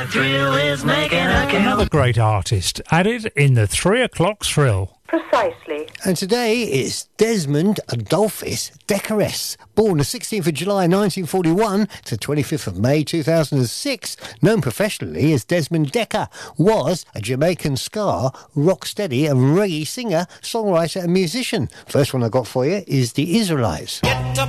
Thrill is making a Another great artist added in the 3 o'clock thrill. Precisely. And today it's Desmond Adolphus Decares, born the 16th of July 1941 to 25th of May 2006, known professionally as Desmond Decker, was a Jamaican ska, rocksteady and reggae singer, songwriter and musician. First one I got for you is The Israelites. Get up